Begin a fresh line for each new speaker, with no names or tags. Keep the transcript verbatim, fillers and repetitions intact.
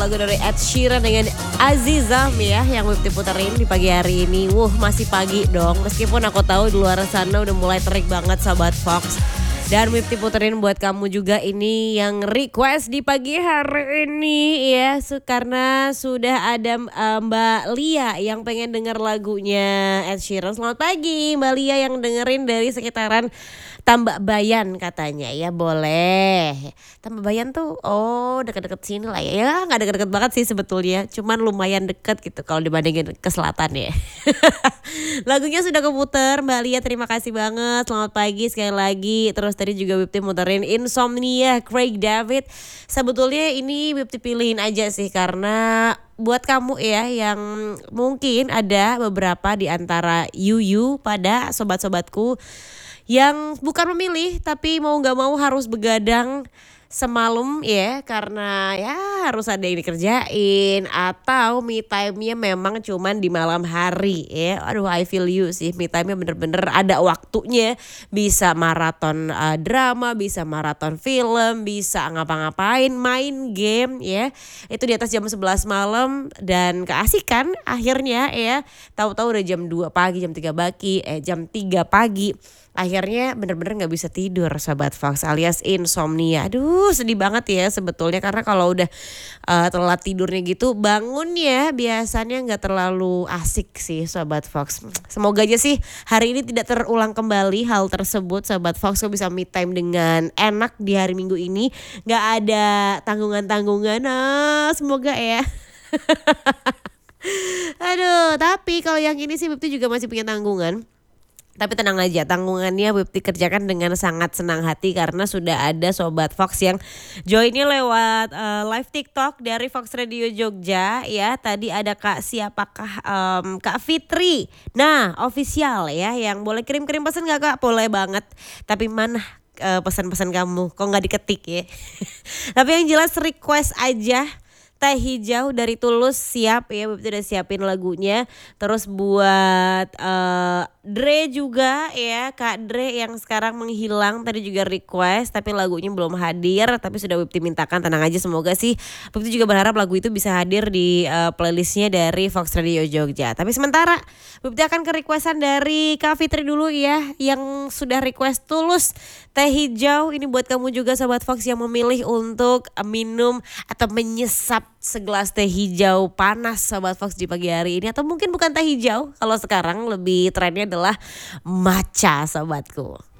Lagu dari Ed Sheeran dengan Azizam ya yang Wipti puterin di pagi hari ini. Wuh, masih pagi dong. Meskipun aku tahu di luar sana udah mulai terik banget Sobat Fox. Dan Wipti puterin buat kamu juga ini yang request di pagi hari ini ya. Karena sudah ada uh, Mbak Lia yang pengen denger lagunya Ed Sheeran. Selamat pagi Mbak Lia yang dengerin dari sekitaran Tambak Bayan katanya ya, boleh. Tambak Bayan tuh oh deket-deket sini lah ya. Ya gak deket-deket banget sih sebetulnya. Cuman lumayan deket gitu kalau dibandingin ke selatan ya. Lagunya sudah keputer Mbak Lia, terima kasih banget. Selamat pagi sekali lagi. Terus tadi juga Wipti muterin Insomnia Craig David. Sebetulnya ini Wipti pilihin aja sih karena buat kamu ya yang mungkin ada beberapa di antara Yuyu pada sobat-sobatku yang bukan memilih tapi mau gak mau harus begadang semalam ya karena ya harus ada yang dikerjain atau me time-nya memang cuman di malam hari ya. Aduh, I feel you sih, me time-nya bener-bener ada waktunya, bisa maraton uh, drama, bisa maraton film, bisa ngapa-ngapain, main game ya. Itu di atas jam sebelas malam dan keasikan akhirnya ya. Tahu-tahu udah jam dua pagi, jam tiga pagi, eh jam tiga pagi. Akhirnya bener-bener gak bisa tidur Sobat Fox alias insomnia. Aduh sedih banget ya sebetulnya karena kalau udah uh, telat tidurnya gitu bangunnya biasanya gak terlalu asik sih Sobat Fox. Semoga aja sih hari ini tidak terulang kembali hal tersebut Sobat Fox. Kau bisa me time dengan enak di hari Minggu ini, gak ada tanggungan-tanggungan. Nah, semoga ya. Aduh, tapi kalau yang ini sih Wipti juga masih punya tanggungan. Tapi tenang aja, tanggungannya Wipti kerjakan dengan sangat senang hati karena sudah ada Sobat Fox yang joinnya lewat uh, live TikTok dari Fox Radio Jogja ya. Tadi ada Kak siapakah um, Kak Fitri. Nah, official ya yang boleh kirim-kirim pesan gak Kak? Boleh banget. Tapi mana uh, pesan-pesan kamu? Kok gak diketik ya? Tapi yang jelas request aja. Teh hijau dari Tulus siap ya, Wipti udah siapin lagunya. Terus buat uh, Dre juga ya, Kak Dre yang sekarang menghilang tadi juga request tapi lagunya belum hadir tapi sudah Wipti mintakan. Tenang aja, semoga sih Wipti juga berharap lagu itu bisa hadir di uh, playlistnya dari Fox Radio Jogja. Tapi sementara Wipti akan ke requestan dari Kak Fitri dulu ya yang sudah request Tulus teh hijau. Ini buat kamu juga Sobat Fox yang memilih untuk uh, minum atau menyesap segelas teh hijau panas Sobat Fox di pagi hari ini. Atau mungkin bukan teh hijau, kalau sekarang lebih trennya adalah matcha sobatku.